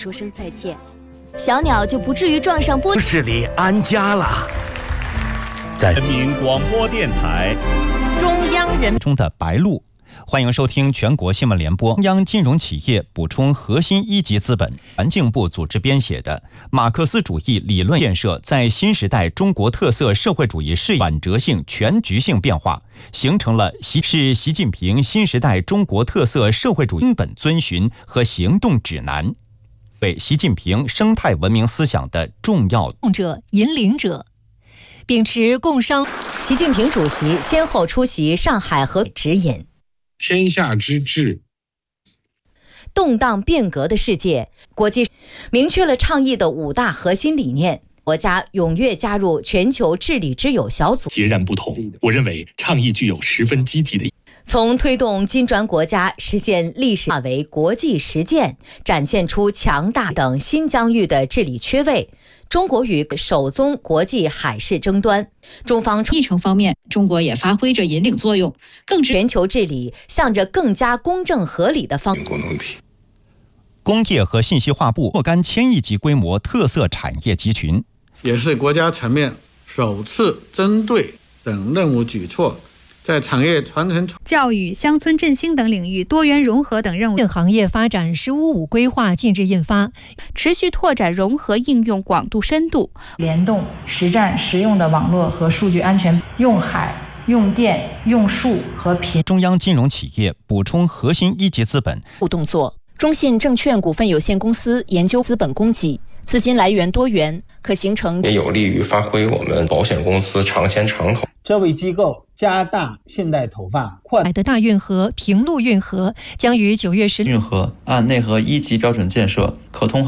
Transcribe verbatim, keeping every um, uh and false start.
说声再见。 小鸟就不至于撞上玻璃。 市里安家了。 在人民广播电台中央人中的白鹭。欢迎收听全国新闻联播。中央金融企业补充核心一级资本，环境部组织编写的《马克思主义理论建设在新时代中国特色社会主义事业转折性全局性变化》，形成了习是习近平新时代中国特色社会主义根本遵循和行动指南，为习近平生态文明思想的重要者、引领者。秉持共商， 习近平主席先后出席上海和指引。 天下之治， 动荡变革的世界，国际明确了倡议的五大核心理念。国家踊跃加入全球治理之友小组。 截然不同，我认为倡议具有十分积极的。 从推动金砖国家实现历史化为国际实践，展现出强大等新疆域的治理缺位。中国与首宗国际海事争端，中方议程方面，中国也发挥着引领作用，更全球治理向着更加公正合理的方向。 工业和信息化部若干千亿级规模特色产业集群， 也是国家层面首次针对等任务举措，在产业传承、 教育、乡村振兴等领域多元融合等任务。 行业发展“十五五”规划近日印发， 持续拓展融合应用广度深度， 联动实战实用的网络和数据安全，用海、用电、用数和频。 中央金融企业补充核心一级资本。 动作，中信证券股份有限公司研究资本供给，资金来源多元，可形成也有利于发挥我们保险公司长线长投。 这位机构加大信贷投放， 扩大的大运河、平陆运河将于九月十运河按内河一级标准建设，可通